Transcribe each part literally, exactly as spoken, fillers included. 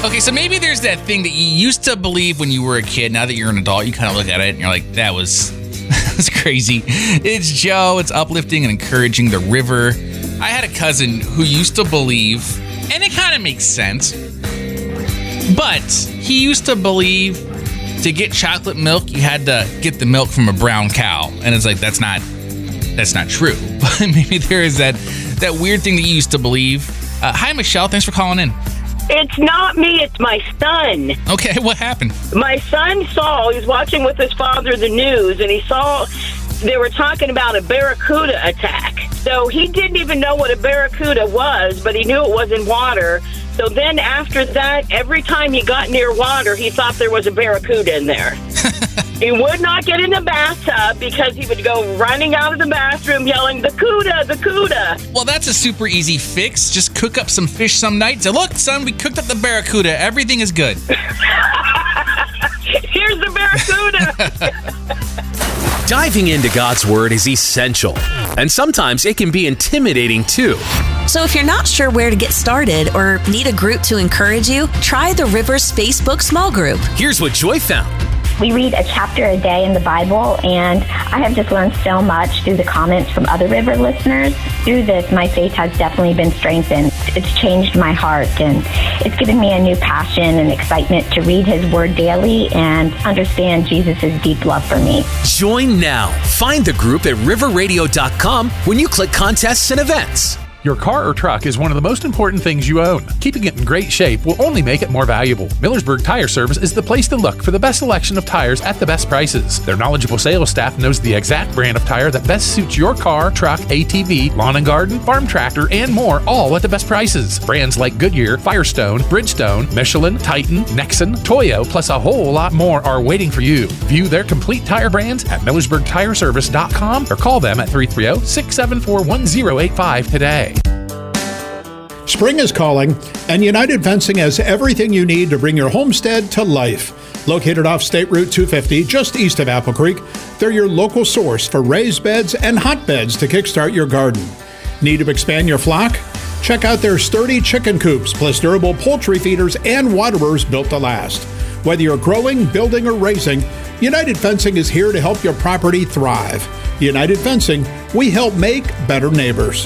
Okay, so maybe there's that thing that you used to believe when you were a kid. Now that you're an adult, you kind of look at it and you're like, that was, that was crazy. It's Joe. It's uplifting and encouraging the river. I had a cousin who used to believe, and it kind of makes sense, but he used to believe to get chocolate milk, you had to get the milk from a brown cow. And it's like, that's not, that's not true. But maybe there is that, that weird thing that you used to believe. Uh, hi, Michelle. Thanks for calling in. It's not me, it's my son. Okay, what happened? My son saw, he was watching with his father the news, and he saw they were talking about a barracuda attack. So he didn't even know what a barracuda was, but he knew it was in water. So then after that, every time he got near water, he thought there was a barracuda in there. He would not get in the bathtub because he would go running out of the bathroom yelling, the cuda, the cuda. Well, that's a super easy fix. Just cook up some fish some night. Say, look, son, we cooked up the barracuda. Everything is good. Here's the barracuda. Diving into God's Word is essential, and sometimes it can be intimidating too. So if you're not sure where to get started or need a group to encourage you, try the Rivers Facebook small group. Here's what Joy found. We read a chapter a day in the Bible, and I have just learned so much through the comments from other River listeners. Through this, my faith has definitely been strengthened. It's changed my heart, and it's given me a new passion and excitement to read His Word daily and understand Jesus' deep love for me. Join now. Find the group at river radio dot com when you click contests and events. Your car or truck is one of the most important things you own. Keeping it in great shape will only make it more valuable. Millersburg Tire Service is the place to look for the best selection of tires at the best prices. Their knowledgeable sales staff knows the exact brand of tire that best suits your car, truck, A T V, lawn and garden, farm tractor, and more, all at the best prices. Brands like Goodyear, Firestone, Bridgestone, Michelin, Titan, Nexen, Toyo, plus a whole lot more are waiting for you. View their complete tire brands at millersburg tire service dot com or call them at three three zero, six seven four, one zero eight five today. Spring is calling, and United Fencing has everything you need to bring your homestead to life. Located off State Route two fifty, just east of Apple Creek, they're your local source for raised beds and hotbeds to kickstart your garden. Need to expand your flock? Check out their sturdy chicken coops, plus durable poultry feeders and waterers built to last. Whether you're growing, building, or raising, United Fencing is here to help your property thrive. United Fencing, we help make better neighbors.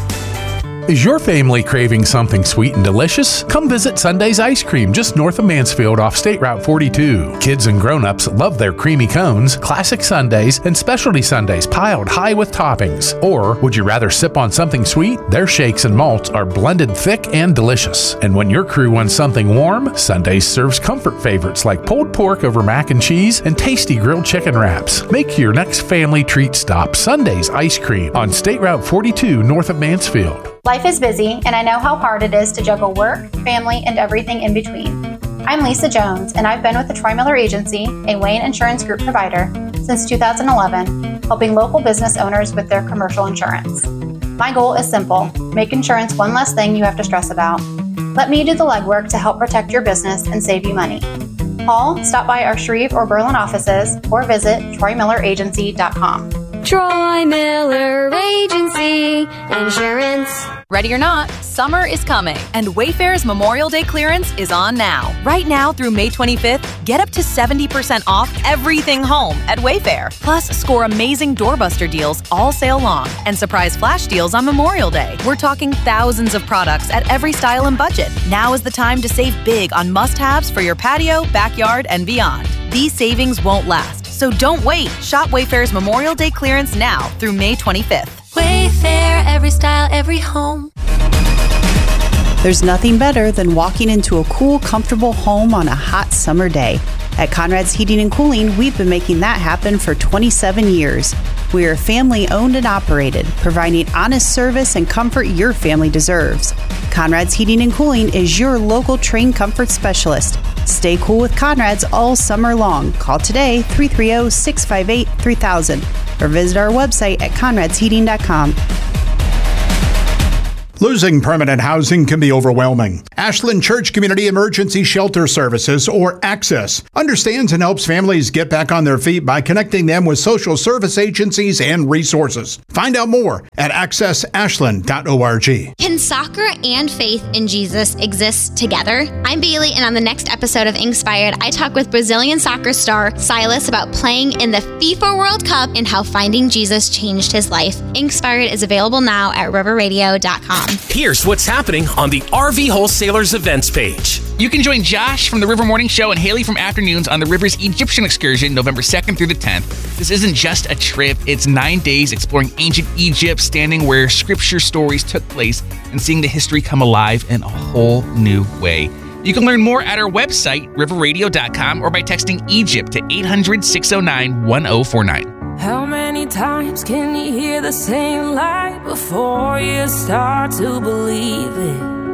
Is your family craving something sweet and delicious? Come visit Sunday's Ice Cream just north of Mansfield off State Route forty-two. Kids and grown-ups love their creamy cones, classic sundaes, and specialty sundaes piled high with toppings. Or would you rather sip on something sweet? Their shakes and malts are blended thick and delicious. And when your crew wants something warm, Sundays serves comfort favorites like pulled pork over mac and cheese and tasty grilled chicken wraps. Make your next family treat stop Sunday's Ice Cream on State Route forty-two north of Mansfield. Life is busy, and I know how hard it is to juggle work, family, and everything in between. I'm Lisa Jones, and I've been with the Troy Miller Agency, a Wayne Insurance Group provider, since two thousand eleven, helping local business owners with their commercial insurance. My goal is simple: make insurance one less thing you have to stress about. Let me do the legwork to help protect your business and save you money. Call, stop by our Shreve or Berlin offices, or visit troy miller agency dot com. Troy Miller Agency Insurance. Ready or not, summer is coming, and Wayfair's Memorial Day clearance is on now. Right now through May twenty-fifth, get up to seventy percent off everything home at Wayfair. Plus, score amazing doorbuster deals all sale long and surprise flash deals on Memorial Day. We're talking thousands of products at every style and budget. Now is the time to save big on must-haves for your patio, backyard, and beyond. These savings won't last, so don't wait. Shop Wayfair's Memorial Day clearance now through May twenty-fifth. Wayfair, every style, every home. There's nothing better than walking into a cool, comfortable home on a hot summer day. At Conrad's Heating and Cooling, we've been making that happen for twenty-seven years. We are family owned and operated, providing honest service and comfort your family deserves. Conrad's Heating and Cooling is your local trained comfort specialist. Stay cool with Conrad's all summer long. Call today, three three zero, six five eight, three thousand, or visit our website at conrads heating dot com. Losing permanent housing can be overwhelming. Ashland Church Community Emergency Shelter Services, or ACCESS, understands and helps families get back on their feet by connecting them with social service agencies and resources. Find out more at access ashland dot org. Can soccer and faith in Jesus exist together? I'm Bailey, and on the next episode of Inspired, I talk with Brazilian soccer star Silas about playing in the FIFA World Cup and how finding Jesus changed his life. Inspired is available now at river radio dot com. Here's what's happening on the R V Wholesalers events page. You can join Josh from the River Morning Show and Haley from Afternoons on the River's Egyptian excursion November second through the tenth. This isn't just a trip, it's nine days exploring ancient Egypt, standing where scripture stories took place and seeing the history come alive in a whole new way. You can learn more at our website, river radio dot com, or by texting Egypt to eight hundred, six oh nine, one oh four nine. How many times can you hear the same lie before you start to believe it?